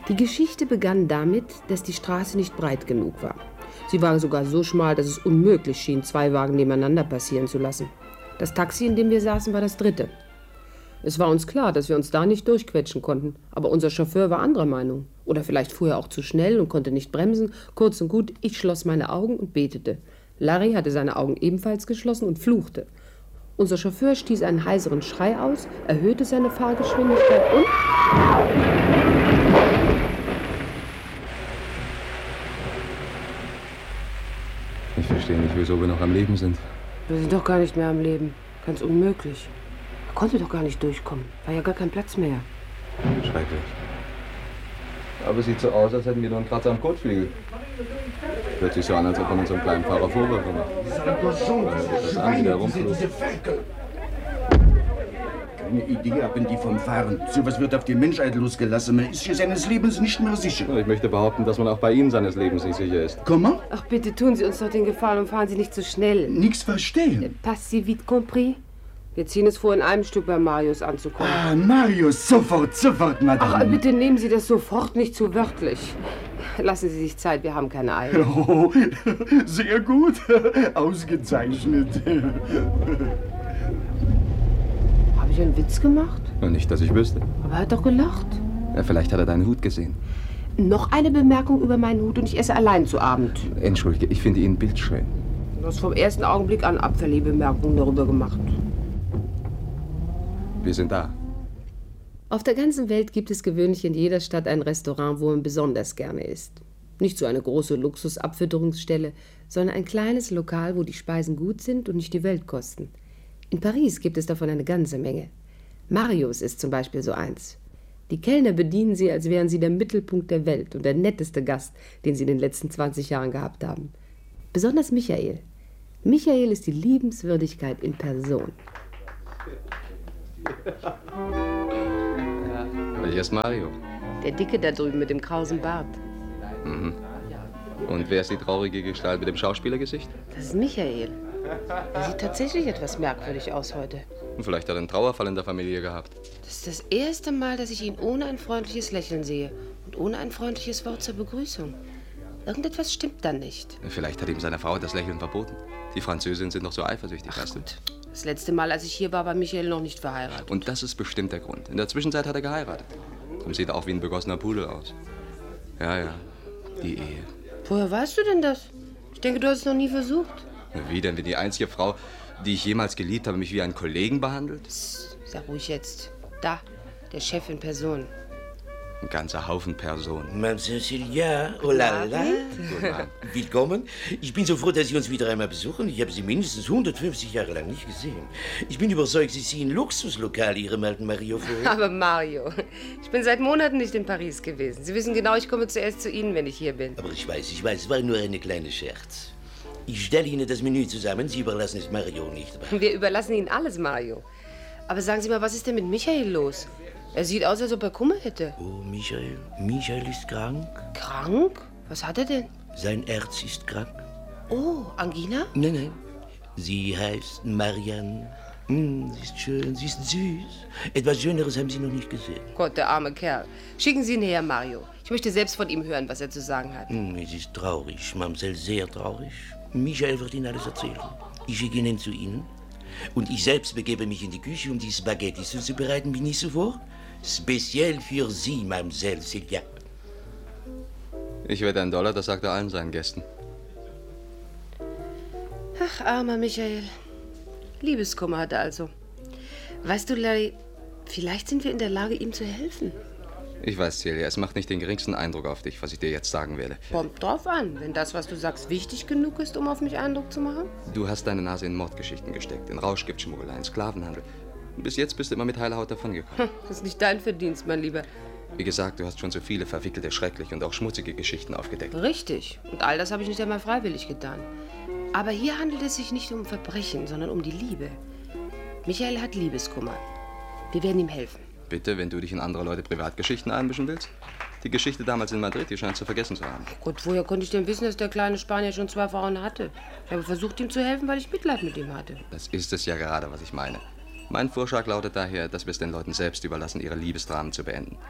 Die Geschichte begann damit, dass die Straße nicht breit genug war. Sie war sogar so schmal, dass es unmöglich schien, 2 Wagen nebeneinander passieren zu lassen. Das Taxi, in dem wir saßen, war das 3. Es war uns klar, dass wir uns da nicht durchquetschen konnten, aber unser Chauffeur war anderer Meinung. Oder vielleicht fuhr er auch zu schnell und konnte nicht bremsen. Kurz und gut, ich schloss meine Augen und betete. Larry hatte seine Augen ebenfalls geschlossen und fluchte. Unser Chauffeur stieß einen heiseren Schrei aus, erhöhte seine Fahrgeschwindigkeit und... Ich verstehe nicht, wieso wir noch am Leben sind. Wir sind doch gar nicht mehr am Leben. Ganz unmöglich. Er konnte doch gar nicht durchkommen. War ja gar kein Platz mehr. Schrecklich. Aber es sieht so aus, als hätten wir nur einen Kratzer am Kotflügel. Hört sich so an, als ob man uns einen kleinen Fahrer Vorwürfe macht. Das an, wie der rumflog. Keine Idee haben die vom Fahren. Sowas wird auf die Menschheit losgelassen. Man ist hier seines Lebens nicht mehr sicher. Ich möchte behaupten, dass man auch bei Ihnen seines Lebens nicht sicher ist. Comment? Ach, bitte tun Sie uns doch den Gefallen und fahren Sie nicht so schnell. Nix verstehen. Pas si vite compris? Wir ziehen es vor, in einem Stück bei Marius anzukommen. Ah, Marius, sofort, Madame. Ach, bitte nehmen Sie das sofort nicht zu wörtlich. Lassen Sie sich Zeit, wir haben keine Eile. Oh, sehr gut. Ausgezeichnet. Habe ich einen Witz gemacht? Nicht, dass ich wüsste. Aber er hat doch gelacht. Ja, vielleicht hat er deinen Hut gesehen. Noch eine Bemerkung über meinen Hut und ich esse allein zu Abend. Entschuldige, ich finde ihn bildschön. Du hast vom ersten Augenblick an abfällige Bemerkungen darüber gemacht. Wir sind da. Auf der ganzen Welt gibt es gewöhnlich in jeder Stadt ein Restaurant, wo man besonders gerne isst. Nicht so eine große Luxusabfütterungsstelle, sondern ein kleines Lokal, wo die Speisen gut sind und nicht die Welt kosten. In Paris gibt es davon eine ganze Menge. Marius ist zum Beispiel so eins. Die Kellner bedienen sie, als wären sie der Mittelpunkt der Welt und der netteste Gast, den sie in den letzten 20 Jahren gehabt haben. Besonders Michael. Michael ist die Liebenswürdigkeit in Person. Welcher ist Mario? Der Dicke da drüben mit dem krausen Bart. Mhm. Und wer ist die traurige Gestalt mit dem Schauspielergesicht? Das ist Michael. Er sieht tatsächlich etwas merkwürdig aus heute. Vielleicht hat er einen Trauerfall in der Familie gehabt. Das ist das erste Mal, dass ich ihn ohne ein freundliches Lächeln sehe und ohne ein freundliches Wort zur Begrüßung. Irgendetwas stimmt da nicht. Vielleicht hat ihm seine Frau das Lächeln verboten. Die Französinnen sind noch so eifersüchtig, weißt du. Das letzte Mal, als ich hier war Michael noch nicht verheiratet. Und das ist bestimmt der Grund. In der Zwischenzeit hat er geheiratet. Und sieht auch wie ein begossener Pudel aus. Ja, die Ehe. Woher weißt du denn das? Ich denke, du hast es noch nie versucht. Wie denn, wenn die einzige Frau, die ich jemals geliebt habe, mich wie einen Kollegen behandelt? Psst, sei ruhig jetzt. Da, der Chef in Person. Ein ganzer Haufen Personen. Madame Cecilia, oh la la. Willkommen. Ich bin so froh, dass Sie uns wieder einmal besuchen. Ich habe Sie mindestens 150 Jahre lang nicht gesehen. Ich bin überzeugt, Sie sehen Luxuslokale Ihrem alten Mario vor. Aber Mario, ich bin seit Monaten nicht in Paris gewesen. Sie wissen genau, ich komme zuerst zu Ihnen, wenn ich hier bin. Aber ich weiß, es war nur eine kleine Scherz. Ich stelle Ihnen das Menü zusammen, Sie überlassen es Mario nicht. Wir überlassen Ihnen alles, Mario. Aber sagen Sie mal, was ist denn mit Michael los? Er sieht aus, als ob er Kummer hätte. Oh, Michael. Michael ist krank. Krank? Was hat er denn? Sein Herz ist krank. Oh, Angina? Nein. Sie heißt Marianne. Sie ist schön, sie ist süß. Etwas Schöneres haben Sie noch nicht gesehen. Gott, der arme Kerl. Schicken Sie ihn her, Mario. Ich möchte selbst von ihm hören, was er zu sagen hat. Es ist traurig, Mamsell, sehr traurig. Michael wird Ihnen alles erzählen. Ich schicke ihn zu Ihnen. Und ich selbst begebe mich in die Küche, um die Spaghetti zuzubereiten, wie nie zuvor. Speziell für Sie, Mamsell Silvia. Ich wette $1, das sagt er allen seinen Gästen. Ach, armer Michael. Liebeskummer hat er also. Weißt du, Larry, vielleicht sind wir in der Lage, ihm zu helfen. Ich weiß, Celia, es macht nicht den geringsten Eindruck auf dich, was ich dir jetzt sagen werde. Kommt drauf an, wenn das, was du sagst, wichtig genug ist, um auf mich Eindruck zu machen. Du hast deine Nase in Mordgeschichten gesteckt, in Rauschgiftschmugglerei, in Sklavenhandel. Bis jetzt bist du immer mit heiler Haut davongekommen. Das ist nicht dein Verdienst, mein Lieber. Wie gesagt, du hast schon so viele verwickelte, schreckliche und auch schmutzige Geschichten aufgedeckt. Richtig. Und all das habe ich nicht einmal freiwillig getan. Aber hier handelt es sich nicht um Verbrechen, sondern um die Liebe. Michael hat Liebeskummer. Wir werden ihm helfen. Bitte, wenn du dich in andere Leute Privatgeschichten einmischen willst? Die Geschichte damals in Madrid, die scheint zu vergessen zu haben. Gott, woher konnte ich denn wissen, dass der kleine Spanier schon 2 Frauen hatte? Ich habe versucht, ihm zu helfen, weil ich Mitleid mit ihm hatte. Das ist es ja gerade, was ich meine. Mein Vorschlag lautet daher, dass wir es den Leuten selbst überlassen, ihre Liebesdramen zu beenden.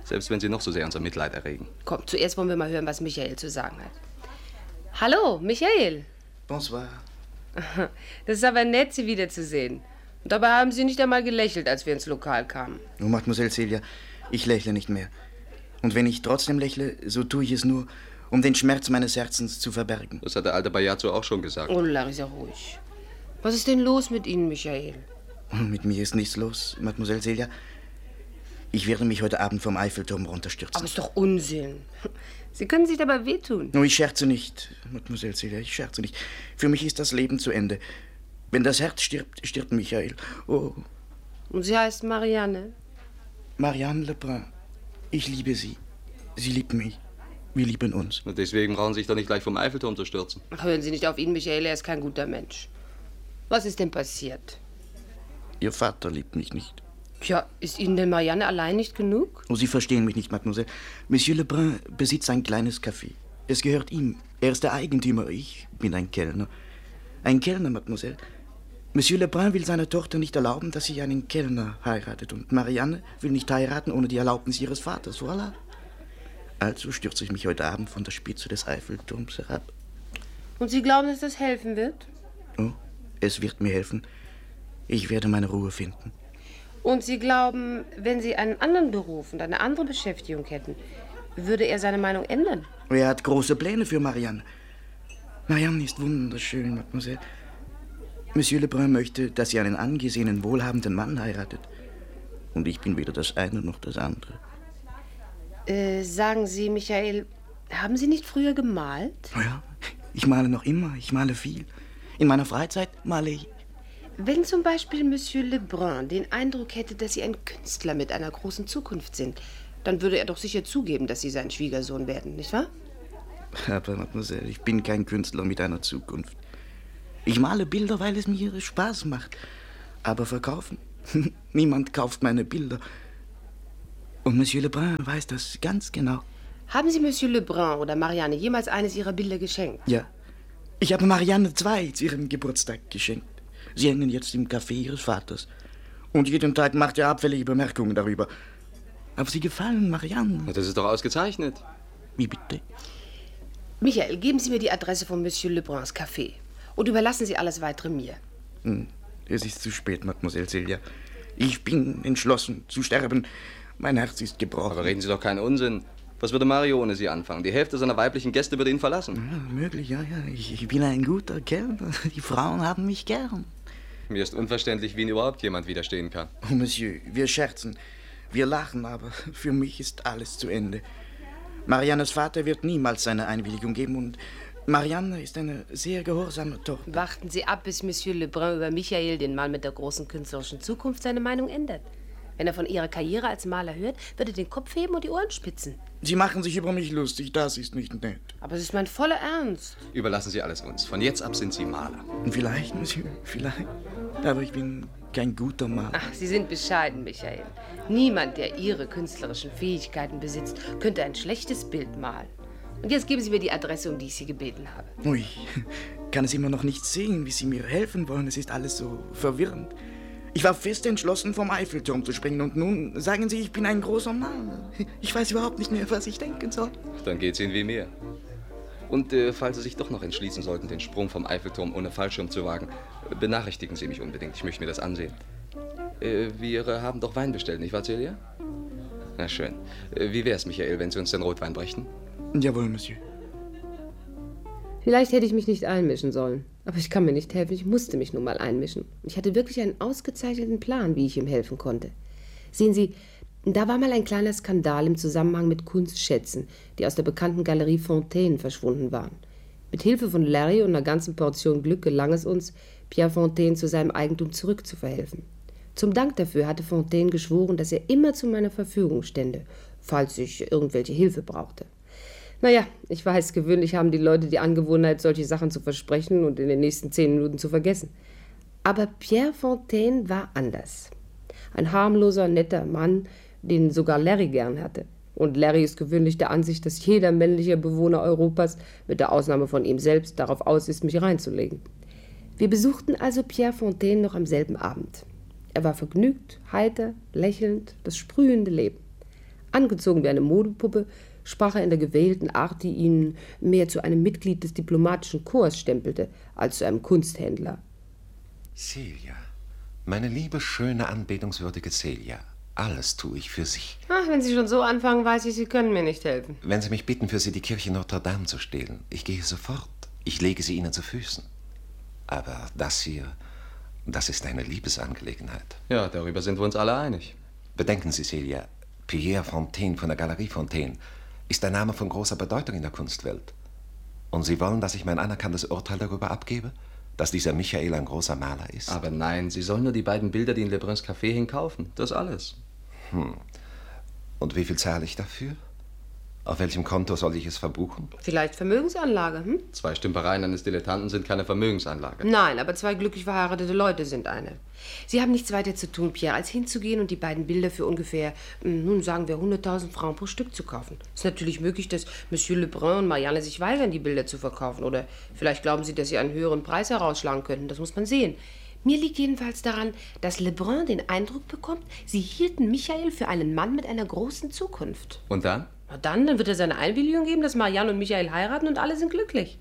Selbst wenn sie noch so sehr unser Mitleid erregen. Komm, zuerst wollen wir mal hören, was Michael zu sagen hat. Hallo, Michael. Bonsoir. Das ist aber nett, Sie wiederzusehen. Und dabei haben Sie nicht einmal gelächelt, als wir ins Lokal kamen. Oh, Mademoiselle Celia, ich lächle nicht mehr. Und wenn ich trotzdem lächle, so tue ich es nur, um den Schmerz meines Herzens zu verbergen. Das hat der alte Bajazzo auch schon gesagt. Oh, Larissa, ruhig. Was ist denn los mit Ihnen, Michael? Mit mir ist nichts los, Mademoiselle Celia. Ich werde mich heute Abend vom Eiffelturm runterstürzen. Aber ist doch Unsinn. Sie können sich dabei wehtun. Oh, ich scherze nicht, Mademoiselle Celia, ich scherze nicht. Für mich ist das Leben zu Ende. Wenn das Herz stirbt, stirbt Michael. Oh. Und sie heißt Marianne? Marianne Lebrun. Ich liebe sie. Sie liebt mich. Wir lieben uns. Und deswegen brauchen Sie sich doch nicht gleich vom Eiffelturm zu stürzen. Ach, hören Sie nicht auf ihn, Michael, er ist kein guter Mensch. Was ist denn passiert? Ihr Vater liebt mich nicht. Tja, ist Ihnen denn Marianne allein nicht genug? Oh, Sie verstehen mich nicht, Mademoiselle. Monsieur Lebrun besitzt ein kleines Café. Es gehört ihm. Er ist der Eigentümer. Ich bin ein Kellner. Ein Kellner, Mademoiselle. Monsieur Lebrun will seiner Tochter nicht erlauben, dass sie einen Kellner heiratet. Und Marianne will nicht heiraten ohne die Erlaubnis ihres Vaters. Voilà. Also stürze ich mich heute Abend von der Spitze des Eiffelturms herab. Und Sie glauben, dass das helfen wird? Oh, es wird mir helfen. Ich werde meine Ruhe finden. Und Sie glauben, wenn Sie einen anderen Beruf und eine andere Beschäftigung hätten, würde er seine Meinung ändern? Er hat große Pläne für Marianne. Marianne ist wunderschön, Mademoiselle. Monsieur Lebrun möchte, dass sie einen angesehenen, wohlhabenden Mann heiratet. Und ich bin weder das eine noch das andere. Sagen Sie, Michael, haben Sie nicht früher gemalt? Oh ja, ich male noch immer, ich male viel. In meiner Freizeit male ich. Wenn zum Beispiel Monsieur Lebrun den Eindruck hätte, dass Sie ein Künstler mit einer großen Zukunft sind, dann würde er doch sicher zugeben, dass Sie sein Schwiegersohn werden, nicht wahr? Aber, Mademoiselle, ich bin kein Künstler mit einer Zukunft. Ich male Bilder, weil es mir Spaß macht. Aber verkaufen? Niemand kauft meine Bilder. Und Monsieur Lebrun weiß das ganz genau. Haben Sie Monsieur Lebrun oder Marianne jemals eines Ihrer Bilder geschenkt? Ja. Ich habe Marianne 2 zu ihrem Geburtstag geschenkt. Sie hängen jetzt im Café ihres Vaters. Und jeden Tag macht er abfällige Bemerkungen darüber. Aber sie gefallen Marianne. Das ist doch ausgezeichnet. Wie bitte? Michael, geben Sie mir die Adresse von Monsieur Lebruns Café und überlassen Sie alles Weitere mir. Es ist zu spät, Mademoiselle Celia. Ich bin entschlossen zu sterben. Mein Herz ist gebrochen. Aber reden Sie doch keinen Unsinn. Was würde Mario ohne Sie anfangen? Die Hälfte seiner weiblichen Gäste würde ihn verlassen. Ja, möglich, ja. Ich bin ein guter Kerl. Die Frauen haben mich gern. Mir ist unverständlich, wie Ihnen überhaupt jemand widerstehen kann. Oh, Monsieur, wir scherzen. Wir lachen, aber für mich ist alles zu Ende. Mariannes Vater wird niemals seine Einwilligung geben und Marianne ist eine sehr gehorsame Tochter. Warten Sie ab, bis Monsieur Lebrun über Michael, den Mann mit der großen künstlerischen Zukunft, seine Meinung ändert. Wenn er von Ihrer Karriere als Maler hört, wird er den Kopf heben und die Ohren spitzen. Sie machen sich über mich lustig, das ist nicht nett. Aber es ist mein voller Ernst. Überlassen Sie alles uns. Von jetzt ab sind Sie Maler. Vielleicht, Monsieur, vielleicht. Aber ich bin kein guter Maler. Ach, Sie sind bescheiden, Michael. Niemand, der Ihre künstlerischen Fähigkeiten besitzt, könnte ein schlechtes Bild malen. Und jetzt geben Sie mir die Adresse, um die ich Sie gebeten habe. Ui, kann es immer noch nicht sehen, wie Sie mir helfen wollen. Es ist alles so verwirrend. Ich war fest entschlossen, vom Eiffelturm zu springen und nun sagen Sie, ich bin ein großer Maler. Ich weiß überhaupt nicht mehr, was ich denken soll. Dann geht's Ihnen wie mir. Und falls Sie sich doch noch entschließen sollten, den Sprung vom Eiffelturm ohne Fallschirm zu wagen, benachrichtigen Sie mich unbedingt. Ich möchte mir das ansehen. Wir haben doch Wein bestellt, nicht wahr, Celia? Na schön. Wie wär's, Michael, wenn Sie uns den Rotwein brächten? Jawohl, Monsieur. Vielleicht hätte ich mich nicht einmischen sollen. Aber ich kann mir nicht helfen, ich musste mich nun mal einmischen. Ich hatte wirklich einen ausgezeichneten Plan, wie ich ihm helfen konnte. Sehen Sie, da war mal ein kleiner Skandal im Zusammenhang mit Kunstschätzen, die aus der bekannten Galerie Fontaine verschwunden waren. Mit Hilfe von Larry und einer ganzen Portion Glück gelang es uns, Pierre Fontaine zu seinem Eigentum zurückzuverhelfen. Zum Dank dafür hatte Fontaine geschworen, dass er immer zu meiner Verfügung stände, falls ich irgendwelche Hilfe brauchte. Naja, ich weiß, gewöhnlich haben die Leute die Angewohnheit, solche Sachen zu versprechen und in den nächsten 10 Minuten zu vergessen. Aber Pierre Fontaine war anders. Ein harmloser, netter Mann, den sogar Larry gern hatte. Und Larry ist gewöhnlich der Ansicht, dass jeder männliche Bewohner Europas, mit der Ausnahme von ihm selbst, darauf aus ist, mich reinzulegen. Wir besuchten also Pierre Fontaine noch am selben Abend. Er war vergnügt, heiter, lächelnd, das sprühende Leben. Angezogen wie eine Modepuppe sprach er in der gewählten Art, die ihn mehr zu einem Mitglied des diplomatischen Korps stempelte, als zu einem Kunsthändler. Celia, meine liebe, schöne, anbetungswürdige Celia, alles tue ich für Sie. Ach, wenn Sie schon so anfangen, weiß ich, Sie können mir nicht helfen. Wenn Sie mich bitten, für Sie die Kirche Notre Dame zu stehlen, ich gehe sofort. Ich lege sie Ihnen zu Füßen. Aber das hier, das ist eine Liebesangelegenheit. Ja, darüber sind wir uns alle einig. Bedenken Sie, Celia, Pierre Fontaine von der Galerie Fontaine ist ein Name von großer Bedeutung in der Kunstwelt. Und Sie wollen, dass ich mein anerkanntes Urteil darüber abgebe, dass dieser Michael ein großer Maler ist? Aber nein, Sie sollen nur die beiden Bilder, die in Lebruns Café hingen, kaufen. Das alles. Und wie viel zahle ich dafür? Auf welchem Konto soll ich es verbuchen? Vielleicht Vermögensanlage, hm? 2 Stümpereien eines Dilettanten sind keine Vermögensanlage. Nein, aber 2 glücklich verheiratete Leute sind eine. Sie haben nichts weiter zu tun, Pierre, als hinzugehen und die beiden Bilder für ungefähr, nun sagen wir 100.000 Francs pro Stück zu kaufen. Es ist natürlich möglich, dass Monsieur Lebrun und Marianne sich weigern, die Bilder zu verkaufen. Oder vielleicht glauben Sie, dass Sie einen höheren Preis herausschlagen könnten. Das muss man sehen. Mir liegt jedenfalls daran, dass Lebrun den Eindruck bekommt, Sie hielten Michael für einen Mann mit einer großen Zukunft. Und dann? Na dann wird er seine Einwilligung geben, dass Marianne und Michael heiraten und alle sind glücklich.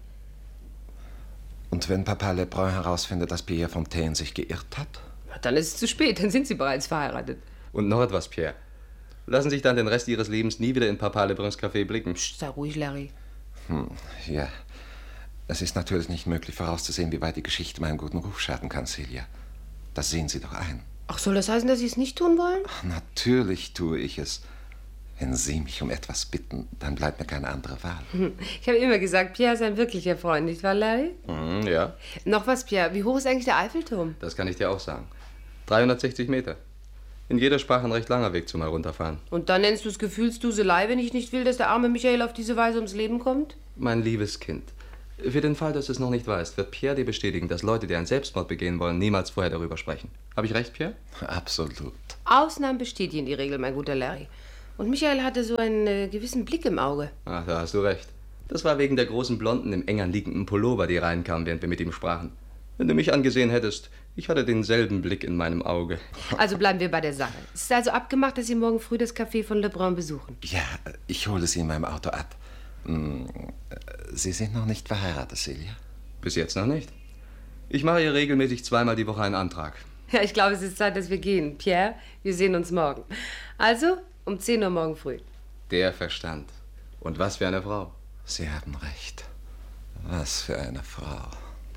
Und wenn Papa Lebrun herausfindet, dass Pierre Fontaine sich geirrt hat? Na, dann ist es zu spät, dann sind sie bereits verheiratet. Und noch etwas, Pierre. Lassen Sie sich dann den Rest Ihres Lebens nie wieder in Papa Lebruns Café blicken. Psst, sei ruhig, Larry. Ja. Es ist natürlich nicht möglich vorauszusehen, wie weit die Geschichte meinen guten Ruf schaden kann, Celia. Das sehen Sie doch ein. Ach, soll das heißen, dass Sie es nicht tun wollen? Ach, natürlich tue ich es. Wenn Sie mich um etwas bitten, dann bleibt mir keine andere Wahl. Ich habe immer gesagt, Pierre ist ein wirklicher Freund, nicht wahr, Larry? Ja. Noch was, Pierre, wie hoch ist eigentlich der Eiffelturm? Das kann ich dir auch sagen. 360 Meter. In jeder Sprache ein recht langer Weg zum Herunterfahren. Und dann nennst du es Gefühlsduselei, wenn ich nicht will, dass der arme Michael auf diese Weise ums Leben kommt? Mein liebes Kind, für den Fall, dass du es noch nicht weißt, wird Pierre dir bestätigen, dass Leute, die einen Selbstmord begehen wollen, niemals vorher darüber sprechen. Habe ich recht, Pierre? Absolut. Ausnahmen bestätigen die Regel, mein guter Larry. Und Michael hatte so einen gewissen Blick im Auge. Ach, da hast du recht. Das war wegen der großen Blonden im eng anliegenden Pullover, die reinkamen, während wir mit ihm sprachen. Wenn du mich angesehen hättest, ich hatte denselben Blick in meinem Auge. Also bleiben wir bei der Sache. Es ist also abgemacht, dass Sie morgen früh das Café von Lebrun besuchen. Ja, ich hole Sie in meinem Auto ab. Sie sind noch nicht verheiratet, Celia? Bis jetzt noch nicht. Ich mache ihr regelmäßig 2-mal die Woche einen Antrag. Ja, ich glaube, es ist Zeit, dass wir gehen. Pierre, wir sehen uns morgen. Also, um 10 Uhr morgen früh. Der Verstand. Und was für eine Frau. Sie haben recht. Was für eine Frau.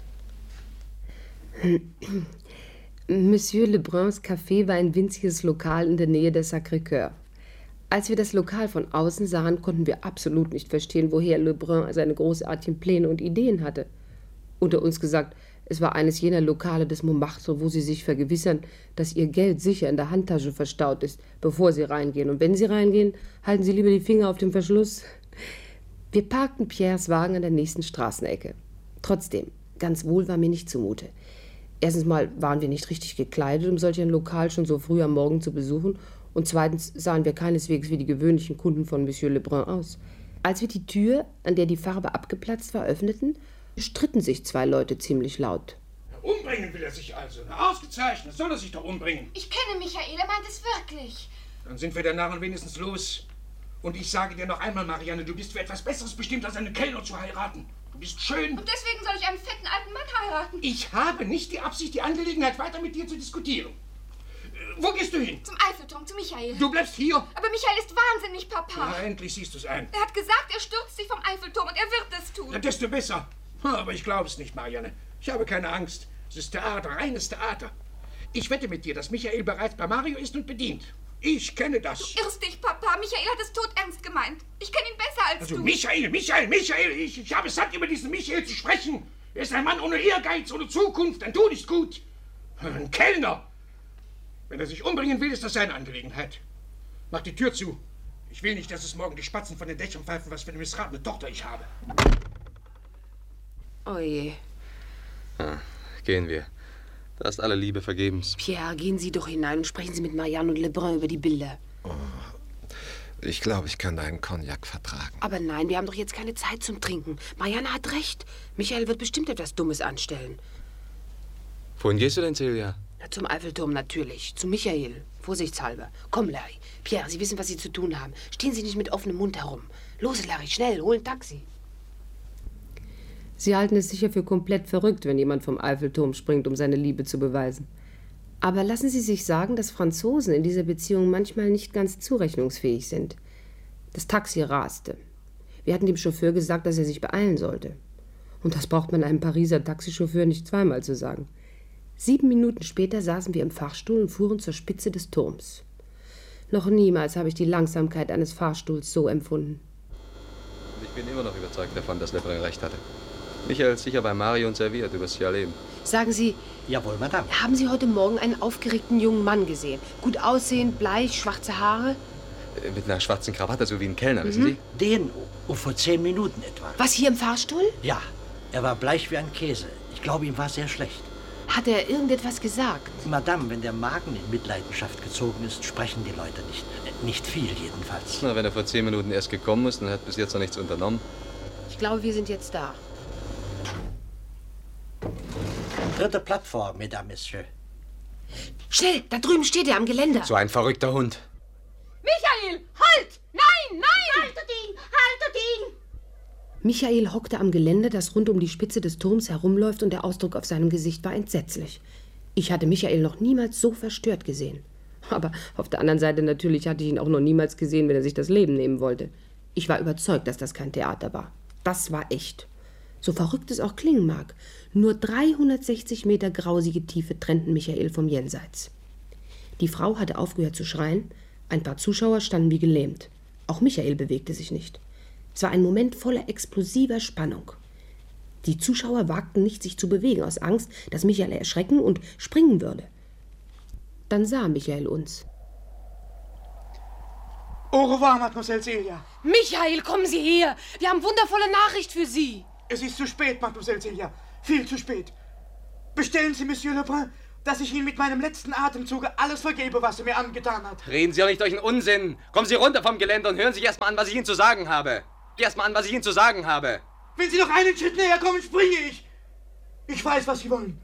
Monsieur Lebruns Café war ein winziges Lokal in der Nähe der Sacré-Cœur. Als wir das Lokal von außen sahen, konnten wir absolut nicht verstehen, woher Lebrun seine großartigen Pläne und Ideen hatte. Unter uns gesagt, es war eines jener Lokale des Montmartre, wo sie sich vergewissern, dass ihr Geld sicher in der Handtasche verstaut ist, bevor sie reingehen. Und wenn sie reingehen, halten sie lieber die Finger auf dem Verschluss. Wir parkten Pierres Wagen an der nächsten Straßenecke. Trotzdem, ganz wohl war mir nicht zumute. Erstens mal waren wir nicht richtig gekleidet, um solch ein Lokal schon so früh am Morgen zu besuchen. Und zweitens sahen wir keineswegs wie die gewöhnlichen Kunden von Monsieur Lebrun aus. Als wir die Tür, an der die Farbe abgeplatzt war, öffneten, stritten sich 2 Leute ziemlich laut. Umbringen will er sich also. Na, ausgezeichnet, soll er sich doch umbringen. Ich kenne Michael, er meint es wirklich. Dann sind wir der Narren wenigstens los. Und ich sage dir noch einmal, Marianne, du bist für etwas Besseres bestimmt, als einen Kellner zu heiraten. Du bist schön. Und deswegen soll ich einen fetten alten Mann heiraten. Ich habe nicht die Absicht, die Angelegenheit weiter mit dir zu diskutieren. Wo gehst du hin? Zum Eiffelturm, zu Michael. Du bleibst hier. Aber Michael ist wahnsinnig, Papa. Na, endlich siehst du es ein. Er hat gesagt, er stürzt sich vom Eiffelturm und er wird es tun. Na, desto besser. Aber ich glaube es nicht, Marianne. Ich habe keine Angst. Es ist Theater, reines Theater. Ich wette mit dir, dass Michael bereits bei Mario ist und bedient. Ich kenne das. Du irrst dich, Papa. Michael hat es todernst gemeint. Ich kenne ihn besser als Also du. Michael. Ich habe es satt, über diesen Michael zu sprechen. Er ist ein Mann ohne Ehrgeiz, ohne Zukunft. Ein Tod ist gut. Ein Kellner. Wenn er sich umbringen will, ist das seine Angelegenheit. Mach die Tür zu. Ich will nicht, dass es morgen die Spatzen von den Dächern pfeifen, was für eine missratene Tochter ich habe. Oh je. Gehen wir. Da ist alle Liebe vergebens. Pierre, gehen Sie doch hinein und sprechen Sie mit Marianne und Lebrun über die Bilder. Ich glaube, ich kann einen Cognac vertragen. Aber nein, wir haben doch jetzt keine Zeit zum Trinken. Marianne hat recht. Michael wird bestimmt etwas Dummes anstellen. Wohin gehst du denn, Celia? Ja, zum Eiffelturm natürlich. Zu Michael. vorsichtshalber. Komm, Larry. Pierre, Sie wissen, was Sie zu tun haben. Stehen Sie nicht mit offenem Mund herum. Los, Larry, schnell, hol ein Taxi. Sie halten es sicher für komplett verrückt, wenn jemand vom Eiffelturm springt, um seine Liebe zu beweisen. Aber lassen Sie sich sagen, dass Franzosen in dieser Beziehung manchmal nicht ganz zurechnungsfähig sind. Das Taxi raste. Wir hatten dem Chauffeur gesagt, dass er sich beeilen sollte. Und das braucht man einem Pariser Taxichauffeur nicht zweimal zu sagen. 7 Minuten später saßen wir im Fahrstuhl und fuhren zur Spitze des Turms. Noch niemals habe ich die Langsamkeit eines Fahrstuhls so empfunden. Ich bin immer noch überzeugt davon, dass Lebrun recht hatte. Michael ist sicher bei Marion serviert, übers Jahr leben. Sagen Sie, Jawohl, Madame. haben Sie heute Morgen einen aufgeregten jungen Mann gesehen? Gut aussehend, bleich, schwarze Haare? Mit einer schwarzen Krawatte, so wie ein Kellner, wissen Sie? Den vor 10 Minuten etwa. Was, hier im Fahrstuhl? Ja, er war bleich wie ein Käse. Ich glaube, ihm war sehr schlecht. Hat er irgendetwas gesagt? Madame, wenn der Magen in Mitleidenschaft gezogen ist, sprechen die Leute nicht. Nicht viel jedenfalls. Na, wenn er vor 10 Minuten erst gekommen ist und hat bis jetzt noch nichts unternommen. Ich glaube, wir sind jetzt da. 3. Plattform, Mesdames, Messieurs. Schnell, da drüben steht er am Geländer. So ein verrückter Hund. Michael, halt! Nein, nein! Haltet ihn! Haltet ihn! Michael hockte am Geländer, das rund um die Spitze des Turms herumläuft, und der Ausdruck auf seinem Gesicht war entsetzlich. Ich hatte Michael noch niemals so verstört gesehen. Aber auf der anderen Seite natürlich hatte ich ihn auch noch niemals gesehen, wenn er sich das Leben nehmen wollte. Ich war überzeugt, dass das kein Theater war. Das war echt. So verrückt es auch klingen mag. Nur 360 Meter grausige Tiefe trennten Michael vom Jenseits. Die Frau hatte aufgehört zu schreien. Ein paar Zuschauer standen wie gelähmt. Auch Michael bewegte sich nicht. Es war ein Moment voller explosiver Spannung. Die Zuschauer wagten nicht, sich zu bewegen, aus Angst, dass Michael erschrecken und springen würde. Dann sah Michael uns. Au revoir, Mademoiselle Celia. Michael, kommen Sie her! Wir haben wundervolle Nachricht für Sie! Es ist zu spät, Mademoiselle Celia. Viel zu spät. Bestellen Sie, Monsieur Lebrun, dass ich Ihnen mit meinem letzten Atemzuge alles vergebe, was er mir angetan hat. Reden Sie doch nicht durch den Unsinn. Kommen Sie runter vom Geländer und hören Sie erst mal an, was ich Ihnen zu sagen habe. Wenn Sie noch einen Schritt näher kommen, springe ich. Ich weiß, was Sie wollen.